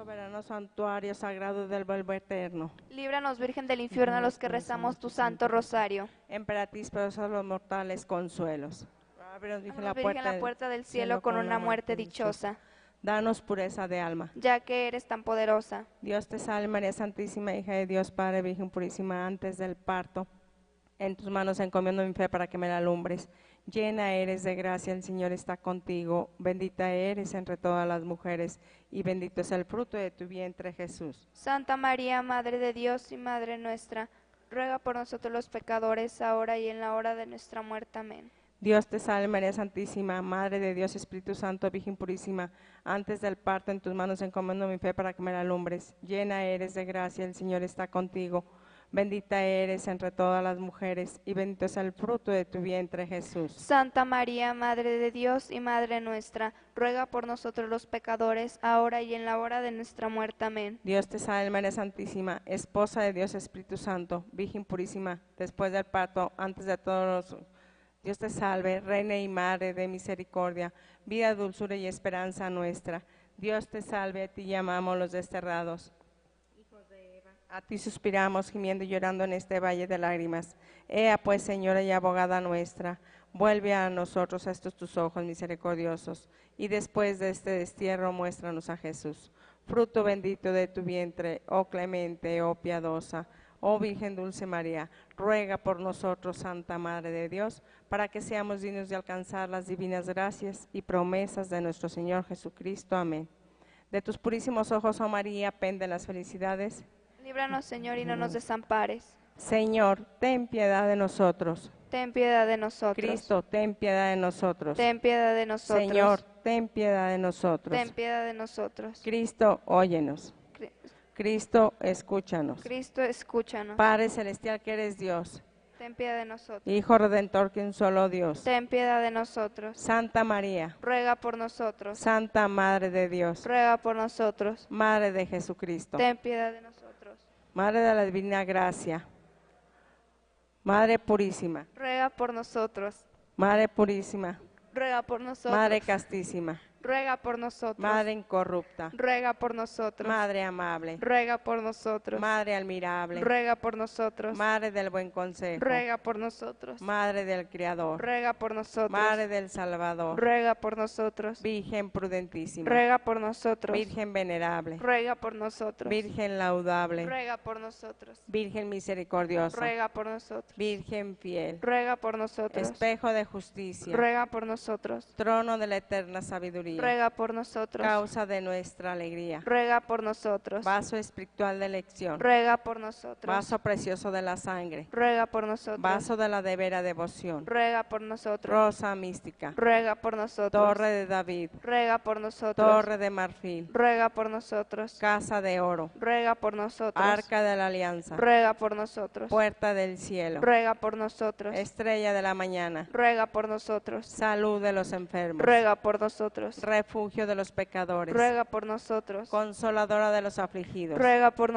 soberano santuario sagrado del Verbo eterno. Líbranos, Virgen del infierno, a los que rezamos tu santo rosario. Emperatriz poderosa de los mortales consuelos. Ábrenos, Virgen, Ábrenos, Virgen, la puerta del cielo con una muerte dichosa, Danos pureza de alma. ya que eres tan poderosa. Dios te salve, María Santísima, hija de Dios Padre, Virgen purísima, antes del parto. En tus manos encomiendo mi fe para que me la alumbres. Llena eres de gracia, el Señor está contigo. Bendita eres entre todas las mujeres, y bendito es el fruto de tu vientre, Jesús. Santa María, Madre de Dios y Madre nuestra, ruega por nosotros los pecadores, ahora y en la hora de nuestra muerte. Amén. Dios te salve, María Santísima, Madre de Dios, Espíritu Santo, Virgen purísima. Antes del parto en tus manos encomiendo mi fe para que me la alumbres. Llena eres de gracia, el Señor está contigo. Bendita eres entre todas las mujeres, y bendito es el fruto de tu vientre, Jesús. Santa María, Madre de Dios y Madre nuestra, ruega por nosotros los pecadores, ahora y en la hora de nuestra muerte. Amén. Dios te salve, María Santísima, Esposa de Dios, Espíritu Santo, Virgen purísima, después del parto, antes de todos los... Dios te salve, Reina y Madre de misericordia, vida, dulzura y esperanza nuestra. Dios te salve, a ti llamamos los desterrados. A ti suspiramos, gimiendo y llorando en este valle de lágrimas. Ea pues, Señora y abogada nuestra, vuelve a nosotros a estos tus ojos misericordiosos, y después de este destierro muéstranos a Jesús, fruto bendito de tu vientre, oh clemente, oh piadosa, oh Virgen dulce María. Ruega por nosotros, Santa Madre de Dios, para que seamos dignos de alcanzar las divinas gracias y promesas de nuestro Señor Jesucristo. Amén. De tus purísimos ojos, oh María, penden las felicidades. Líbranos, Señor, y no nos desampares. Señor, ten piedad de nosotros. Ten piedad de nosotros. Cristo, ten piedad de nosotros. Ten piedad de nosotros. Señor, ten piedad de nosotros. Ten piedad de nosotros. Cristo, óyenos. Cristo, escúchanos. Cristo, escúchanos. Padre celestial que eres Dios, Ten piedad de nosotros. Hijo redentor que un solo Dios. Ten piedad de nosotros. Santa María, Ruega por nosotros. Santa Madre de Dios, Ruega por nosotros. Madre de Jesucristo, Ten piedad de nosotros. Madre de la divina gracia, Madre purísima, Ruega por nosotros. Madre purísima, Ruega por nosotros. Madre castísima, Ruega por nosotros. Madre incorrupta, Ruega por nosotros. Madre amable, Ruega por nosotros. Madre admirable, Ruega por nosotros. Madre del buen consejo, Ruega por nosotros. Madre del Creador, Ruega por nosotros. Madre del Salvador, Ruega por nosotros. Virgen prudentísima, Ruega por nosotros. Virgen venerable, Ruega por nosotros. Virgen laudable, Ruega por nosotros. Virgen misericordiosa, Ruega por nosotros. Virgen fiel, Ruega por nosotros. espejo de justicia, Ruega por nosotros. trono de la eterna sabiduría, Ruega por nosotros. causa de nuestra alegría, Ruega por nosotros. vaso espiritual de elección, Ruega por nosotros. vaso precioso de la sangre, Ruega por nosotros. vaso de la de vera devoción, Ruega por nosotros. rosa mística, Ruega por nosotros. torre de David, Ruega por nosotros. torre de marfil, Ruega por nosotros. casa de oro, Ruega por nosotros. arca de la alianza, Ruega por nosotros. puerta del cielo, Ruega por nosotros. estrella de la mañana, Ruega por nosotros. salud de los enfermos, Ruega por nosotros. refugio de los pecadores, Ruega por nosotros. consoladora de los afligidos, Ruega por